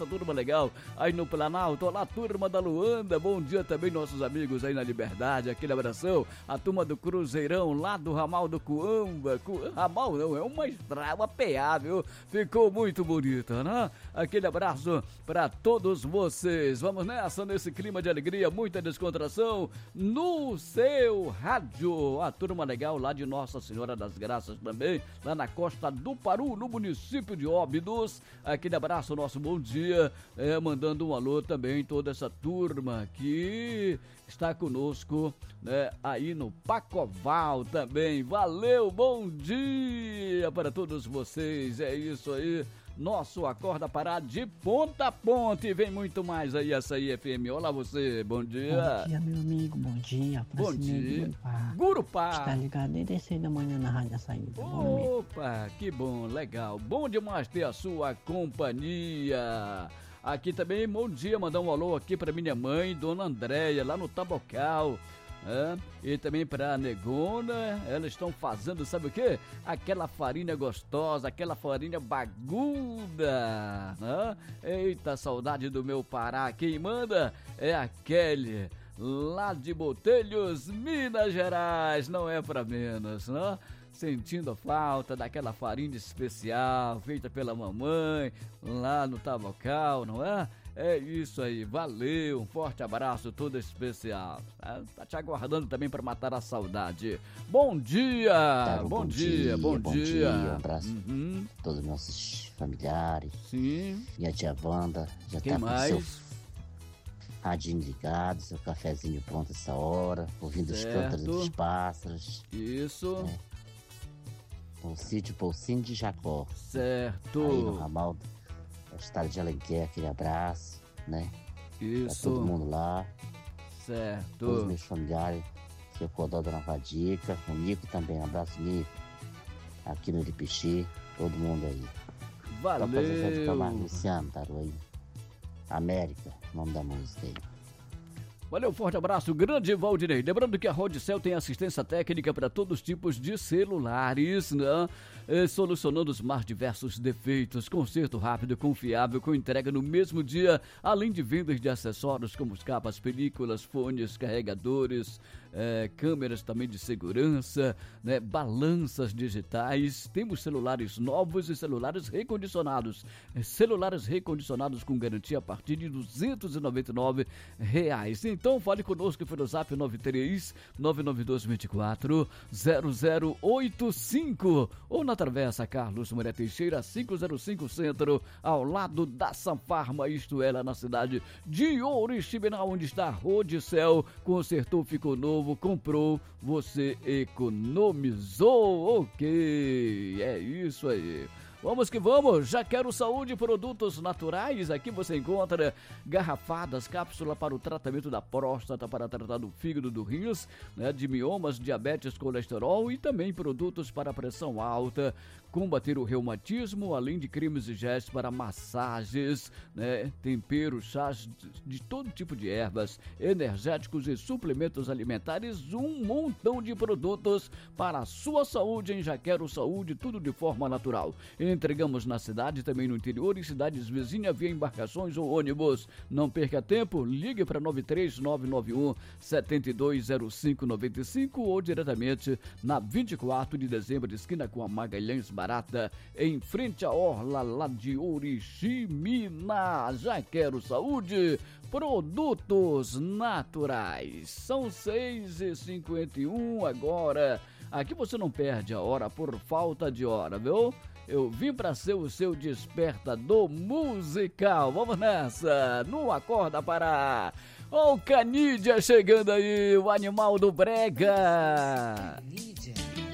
essa turma legal aí no Planalto. Olá, turma da Luanda, bom dia também nossos amigos aí na Liberdade, aquele abração, a turma do Cruzeirão lá do ramal do Cuamba, ramal não, é uma estrada, uma PA, viu? Ficou muito bonita, né? Aquele abraço para todos vocês. Vamos nessa, nesse clima de alegria, muita descontração no seu rádio. A turma legal lá de Nossa Senhora das Graças também, lá na Costa do Paru, no município de Óbidos. Aquele abraço, nosso bom dia, mandando um alô também toda essa turma que está conosco, né, aí no Pacoval também. Valeu, bom dia para todos vocês, é isso aí. Nosso Acorda Pará de ponta a ponta e vem muito mais aí, essa aí FM. Olá você, bom dia. Bom dia, meu amigo, bom dia. Bom dia. Gurupá. Está ligado desde 6 da manhã na Rádio Açaída. Opa, que bom, legal. Bom demais ter a sua companhia. Aqui também, bom dia, mandar um alô aqui para minha mãe, Dona Andréia, lá no Tabocal. E também para a Negona, elas estão fazendo, sabe o que? Aquela farinha gostosa, aquela farinha baguda, né? Eita, saudade do meu Pará. Quem manda é a Kelly, lá de Botelhos, Minas Gerais. Não é para menos, né? Sentindo a falta daquela farinha especial feita pela mamãe lá no Tabocal, não é? É isso aí, valeu, um forte abraço todo especial. Tá te aguardando também para matar a saudade. Bom dia, Tá, bom dia. Um abraço a todos os nossos familiares. Sim. Minha tia Wanda já Quem tá mais? com seu radinho ligado, seu cafezinho pronto essa hora, ouvindo os cântaros dos pássaros. Isso. No sítio Poucinho de Jacó. Certo. Aí no ramal do estado de Alenquer, aquele abraço, né? Isso. Pra todo mundo lá. Certo. Todos os meus familiares, seu Codó da Nova Dica, o Nico também, um abraço, Nico. Aqui no Iripixi, todo mundo aí. Valeu. Toca Zezé de Camargo, Luciano, Taruí. América, nome da música aí. Valeu, forte abraço, grande Valdinei. Lembrando que a Rodicel tem assistência técnica para todos os tipos de celulares, né? Solucionando os mais diversos defeitos, conserto rápido, confiável, com entrega no mesmo dia, além de vendas de acessórios como capas, películas, fones, carregadores, câmeras também de segurança, né? Balanças digitais. Temos celulares novos e celulares recondicionados. Celulares recondicionados com garantia a partir de R$299. Então fale conosco pelo Zap 93-99224-0085 ou na Travessa Carlos Maria Teixeira 505 Centro, ao lado da Sanfarma, isto é, lá na cidade de Oriximiná, onde está a Rodicel. Consertou, ficou novo, comprou, você economizou. Ok, é isso aí. Vamos que vamos, Já Quero Saúde, produtos naturais. Aqui você encontra garrafadas, cápsula para o tratamento da próstata, para tratar do fígado, do rins, né, de miomas, diabetes, colesterol, e também produtos para pressão alta, combater o reumatismo, além de cremes e géis para massagens, né, temperos, chás de todo tipo de ervas, energéticos e suplementos alimentares, um montão de produtos para a sua saúde em Já Quero Saúde, tudo de forma natural. Entregamos na cidade, também no interior e cidades vizinhas via embarcações ou ônibus. Não perca tempo, ligue para 93991-720595 ou diretamente na 24 de dezembro, esquina com a Magalhães Barata, em frente à orla lá de Oriximiná. Já Quero Saúde, produtos naturais. São 6h51 agora. Aqui você não perde a hora por falta de hora, viu? Eu vim pra ser o seu despertador musical. Vamos nessa, no Acorda Pará. Ó, o Canídia chegando aí, o animal do brega.